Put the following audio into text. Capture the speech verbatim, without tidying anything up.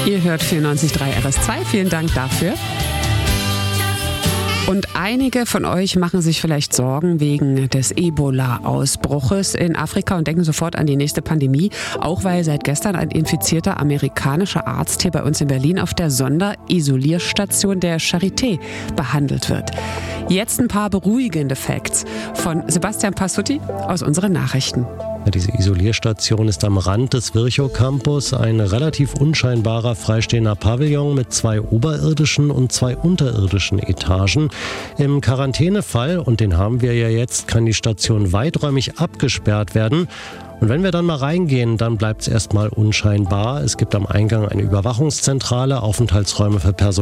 Ihr hört vierundneunzig Komma drei R S zwei. Vielen Dank dafür. Und einige von euch machen sich vielleicht Sorgen wegen des Ebola-Ausbruches in Afrika und denken sofort an die nächste Pandemie, auch weil seit gestern ein infizierter amerikanischer Arzt hier bei uns in Berlin auf der Sonderisolierstation der Charité behandelt wird. Jetzt ein paar beruhigende Facts von Sebastian Passutti aus unseren Nachrichten. Diese Isolierstation ist am Rand des Virchow Campus, ein relativ unscheinbarer freistehender Pavillon mit zwei oberirdischen und zwei unterirdischen Etagen. Im Quarantänefall, und den haben wir ja jetzt, kann die Station weiträumig abgesperrt werden. Und wenn wir dann mal reingehen, dann bleibt es erstmal unscheinbar. Es gibt am Eingang eine Überwachungszentrale, Aufenthaltsräume für Personal.